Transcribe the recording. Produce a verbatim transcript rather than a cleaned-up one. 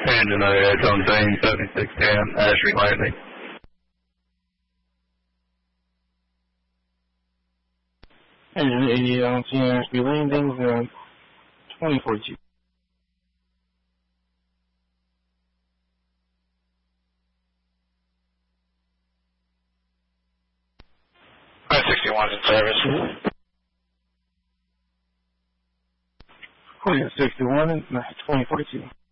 Engine O H on team seventy-six ten, Ashley Landing. Engine eighty-eight on team Ashby Landing, uh, twenty forty-two. five sixty-one in service. Queen sixty-one, twenty forty-two.